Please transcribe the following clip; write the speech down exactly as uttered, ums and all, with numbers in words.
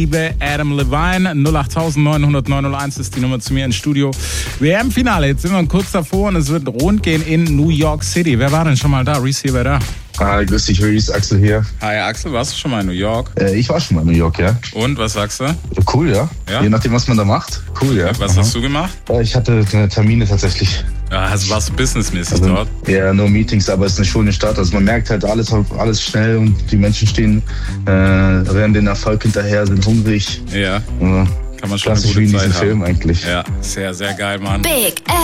Liebe Adam Levine, null acht neun null null neun null eins ist die Nummer zu mir ins Studio. W M-Finale, jetzt sind wir kurz davor und es wird rund gehen in New York City. Wer war denn schon mal da? Reese hier, wer da? Hi, grüß dich, Reese, Axel hier. Hi Axel, warst du schon mal in New York? Äh, ich war schon mal in New York, ja. Und, was sagst du? Cool, ja. Ja? Je nachdem, was man da macht. Cool, ja. Was Aha. hast du gemacht? Äh, Ich hatte äh, Termine tatsächlich. Ja, also warst du businessmäßig Also, dort? ja, nur Meetings, aber es ist eine schöne Stadt. Also man merkt halt alles, alles schnell und die Menschen stehen, äh, rennen den Erfolg hinterher, sind hungrig. Ja, Äh, kann man schon eine klassisch gute wie in Zeit diesem haben. Film eigentlich. Ja, sehr, sehr geil, Mann. Big